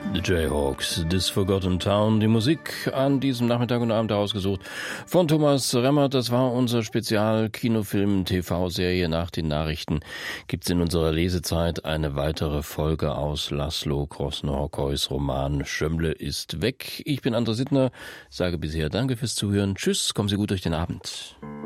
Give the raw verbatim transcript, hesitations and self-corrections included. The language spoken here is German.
The Jayhawks, This Forgotten Town, die Musik an diesem Nachmittag und Abend ausgesucht von Thomas Remmert. Das war unser Spezial-Kinofilm-T V-Serie. Nach den Nachrichten gibt's in unserer Lesezeit eine weitere Folge aus Laszlo Krosno-Horkoys Roman Schömmle ist weg. Ich bin André Sittner, sage bisher Danke fürs Zuhören. Tschüss, kommen Sie gut durch den Abend.